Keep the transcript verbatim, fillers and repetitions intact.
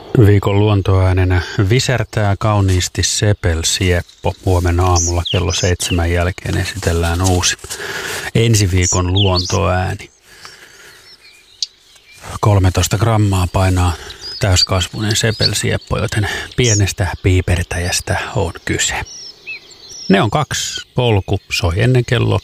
Viikon luontoäänenä visertää kauniisti sepelsieppo. Huomenna aamulla kello seitsemän jälkeen esitellään uusi ensi viikon luontoääni. kolmetoista grammaa painaa täyskasvuinen sepelsieppo, joten pienestä piipertäjästä on kyse. Ne on kaksi. Polku soi ennen kello